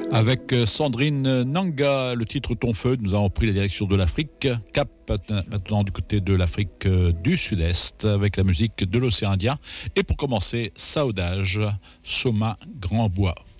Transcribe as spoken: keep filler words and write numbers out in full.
Avec Sandrine Nanga, le titre Ton Feu, nous avons pris la direction de l'Afrique. Cap maintenant du côté de l'Afrique du Sud-Est avec la musique de l'océan Indien. Et pour commencer, Saudage, Soma Grand Bois.